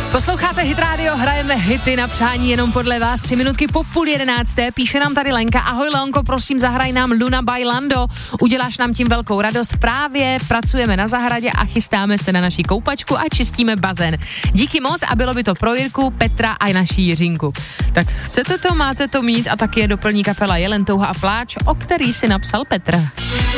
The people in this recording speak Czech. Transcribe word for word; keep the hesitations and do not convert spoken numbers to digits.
Posloucháte Hit Radio, hrajeme hity na přání jenom podle vás. Tři minutky po půl jedenácté, píše nám tady Lenka. Ahoj Leonko, prosím zahraj nám Luna by Lando. Uděláš nám tím velkou radost. Právě pracujeme na zahradě a chystáme se na naší koupačku a čistíme bazén. Díky moc a bylo by to pro Jirku, Petra a naší Jiřinku. Tak chcete to, máte to mít a taky je doplní kapela Jelentouha a pláč, o který si napsal Petr.